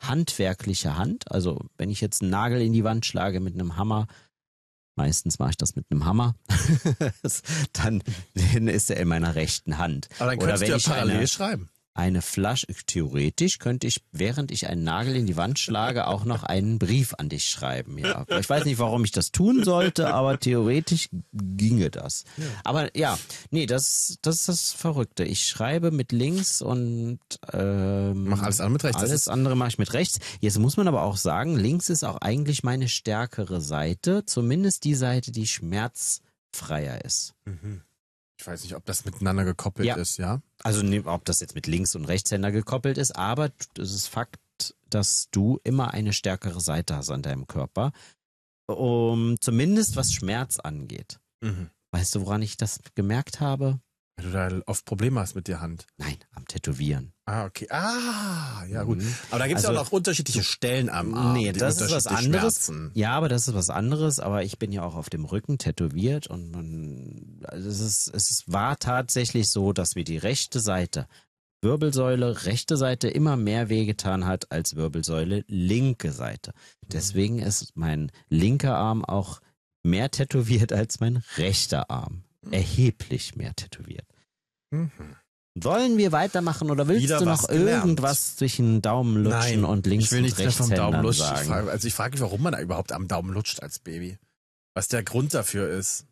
handwerkliche Hand. Also wenn ich jetzt einen Nagel in die Wand schlage mit einem Hammer, meistens mache ich das mit einem Hammer, dann ist er in meiner rechten Hand. Aber dann könntest du ja parallel schreiben. Eine Flasche, theoretisch könnte ich, während ich einen Nagel in die Wand schlage, auch noch einen Brief an dich schreiben. Ja, ich weiß nicht, warum ich das tun sollte, aber theoretisch ginge das. Ja. Aber ja, nee, das ist das Verrückte. Ich schreibe mit links und mach alles andere mit rechts. Alles andere mache ich mit rechts. Jetzt muss man aber auch sagen, links ist auch eigentlich meine stärkere Seite, zumindest die Seite, die schmerzfreier ist. Mhm. Ich weiß nicht, ob das miteinander gekoppelt ist, ja? Also ob das jetzt mit Links- und Rechtshänder gekoppelt ist, aber es ist Fakt, dass du immer eine stärkere Seite hast an deinem Körper, zumindest was Schmerz angeht. Mhm. Weißt du, woran ich das gemerkt habe? Weil du da oft Probleme hast mit der Hand. Nein, am Tätowieren. Ah, okay. Ah, ja gut. Aber da gibt es ja auch noch unterschiedliche Stellen am Arm. Nee, das ist was anderes. Schmerzen. Ja, aber das ist was anderes. Aber ich bin ja auch auf dem Rücken tätowiert und es war tatsächlich so, dass mir die rechte Seite, Wirbelsäule, rechte Seite immer mehr wehgetan hat als Wirbelsäule, linke Seite. Deswegen ist mein linker Arm auch mehr tätowiert als mein rechter Arm. Erheblich mehr tätowiert. Mhm. Wollen wir weitermachen oder willst du noch irgendwas zwischen Daumen lutschen und links und rechts sagen? Ich frage mich, warum man da überhaupt am Daumen lutscht als Baby. Was der Grund dafür ist.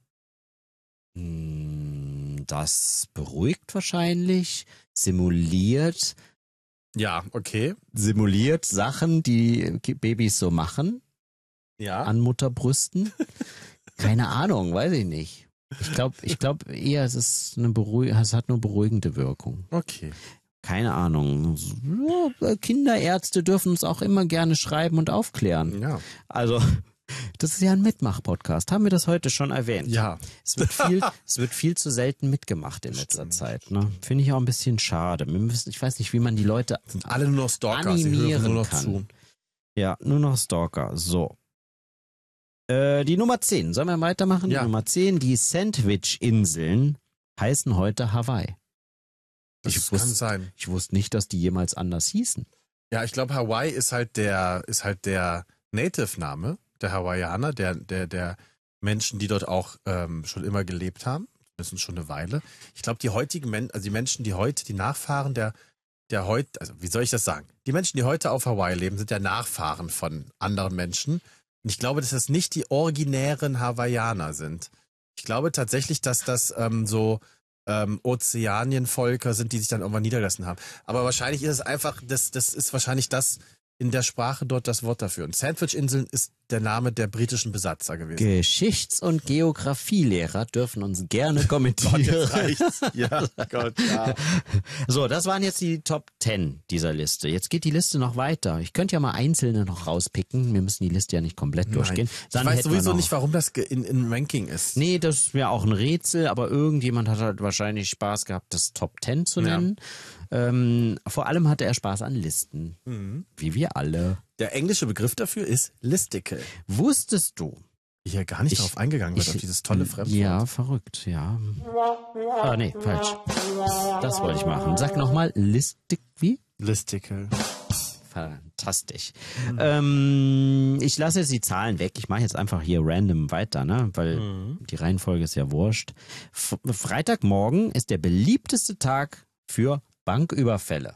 Das beruhigt wahrscheinlich, simuliert. Ja, okay. Simuliert Sachen, die Babys so machen. Ja. An Mutterbrüsten. Keine Ahnung, weiß ich nicht. Ich glaube eher, es hat nur beruhigende Wirkung. Okay. Keine Ahnung. Kinderärzte dürfen uns auch immer gerne schreiben und aufklären. Ja. Also, das ist ja ein Mitmach-Podcast. Haben wir das heute schon erwähnt? Ja. Es wird viel zu selten mitgemacht in letzter Zeit. Ne? Finde ich auch ein bisschen schade. Ich weiß nicht, wie man die Leute sind alle nur noch Stalker, animieren nur noch kann. Zu. Ja, nur noch Stalker. So. Die Nummer 10. Sollen wir weitermachen? Ja. Die Nummer 10. Die Sandwich-Inseln heißen heute Hawaii. Das kann sein. Ich wusste nicht, dass die jemals anders hießen. Ja, ich glaube, Hawaii ist halt der Native-Name der Hawaiianer, der Menschen, die dort auch schon immer gelebt haben. Das ist schon eine Weile. Ich glaube, die heutigen die Menschen, die Nachfahren der heute, also wie soll ich das sagen? Die Menschen, die heute auf Hawaii leben, sind ja Nachfahren von anderen Menschen. Und ich glaube, dass das nicht die originären Hawaiianer sind. Ich glaube tatsächlich, dass das Ozeanienvölker sind, die sich dann irgendwann niedergelassen haben. Aber wahrscheinlich ist es einfach, das ist wahrscheinlich das in der Sprache dort das Wort dafür. Und Sandwich-Inseln ist der Name der britischen Besatzer gewesen. Geschichts- und Geografielehrer dürfen uns gerne kommentieren. Gott, jetzt reicht's. Ja, Gott, ja. So, das waren jetzt die Top 10 dieser Liste. Jetzt geht die Liste noch weiter. Ich könnte ja mal einzelne noch rauspicken. Wir müssen die Liste ja nicht komplett durchgehen. Dann ich weiß sowieso nicht, warum das in Ranking ist. Nee, das ist mir auch ein Rätsel, aber irgendjemand hat halt wahrscheinlich Spaß gehabt, das Top 10 zu nennen. Vor allem hatte er Spaß an Listen. Mhm. Wie wir alle. Der englische Begriff dafür ist Listicle. Wusstest du? Ich ja gar nicht darauf eingegangen bin, auf dieses tolle Fremdwort. Ja, verrückt, ja. Ah, nee, falsch. Das wollte ich machen. Sag nochmal, wie? Listicle. Fantastisch. Ich lasse jetzt die Zahlen weg. Ich mache jetzt einfach hier random weiter, ne? Weil die Reihenfolge ist ja wurscht. Freitagmorgen ist der beliebteste Tag für Banküberfälle.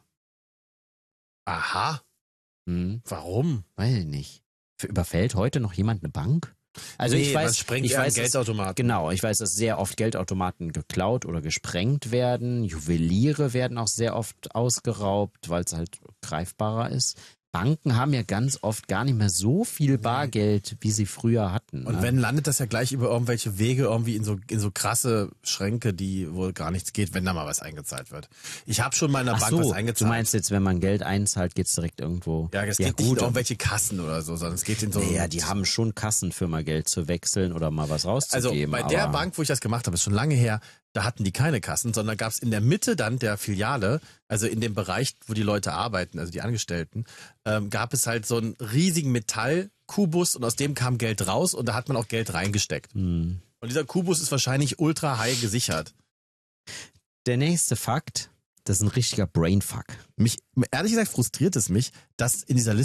Aha. Warum? Weiß ich nicht. Überfällt heute noch jemand eine Bank? Also nee, ich weiß, Geldautomaten. Genau, ich weiß, dass sehr oft Geldautomaten geklaut oder gesprengt werden. Juweliere werden auch sehr oft ausgeraubt, weil es halt greifbarer ist. Banken haben ja ganz oft gar nicht mehr so viel Bargeld, wie sie früher hatten. Und wenn, landet das ja gleich über irgendwelche Wege irgendwie in so krasse Schränke, die wohl gar nichts geht, wenn da mal was eingezahlt wird. Ich habe schon mal in der Bank was eingezahlt. Du meinst jetzt, wenn man Geld einzahlt, geht's direkt irgendwo. Ja, es geht nicht in irgendwelche Kassen oder so, sondern es geht in so... Ja, die haben schon Kassen für mal Geld zu wechseln oder mal was rauszugeben. Also bei der Bank, wo ich das gemacht habe, ist schon lange her, da hatten die keine Kassen, sondern gab es in der Mitte dann der Filiale, also in dem Bereich, wo die Leute arbeiten, also die Angestellten, gab es halt so einen riesigen Metallkubus und aus dem kam Geld raus und da hat man auch Geld reingesteckt. Und dieser Kubus ist wahrscheinlich ultra high gesichert. Der nächste Fakt, das ist ein richtiger Brainfuck. Ehrlich gesagt frustriert es mich, dass in dieser Liste